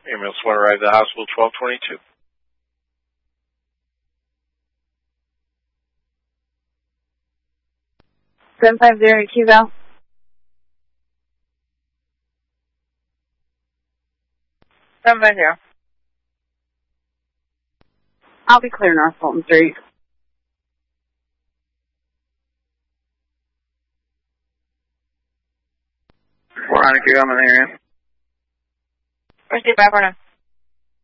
Ambulance 1 arrived at the hospital 1222. Seven 50 Q-Val. 750. I'll be clear North Fulton Street. 400 Q, I'm in the area. Where's the back right now?